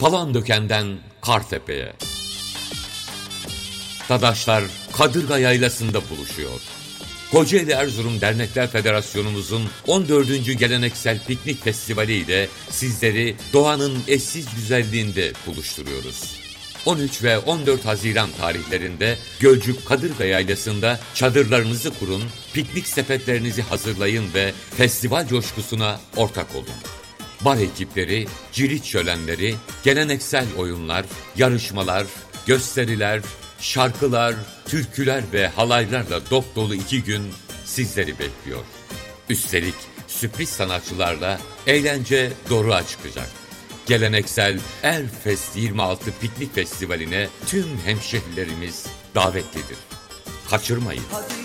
Palandöken'den Kartepe'ye. Dadaşlar Kadırga Yaylası'nda buluşuyor. Kocaeli Erzurum Dernekler Federasyonumuzun 14. Geleneksel Piknik Festivali ile sizleri doğanın eşsiz güzelliğinde buluşturuyoruz. 13 ve 14 Haziran tarihlerinde Gölcük Kadırga Yaylası'nda çadırlarınızı kurun, piknik sepetlerinizi hazırlayın ve festival coşkusuna ortak olun. Bar ekipleri, cirit şölenleri, geleneksel oyunlar, yarışmalar, gösteriler, şarkılar, türküler ve halaylarla dop dolu 2 gün sizleri bekliyor. Üstelik sürpriz sanatçılarla eğlence doruğa çıkacak. Geleneksel Erfest 26 Piknik Festivali'ne tüm hemşehrilerimiz davetlidir. Kaçırmayın.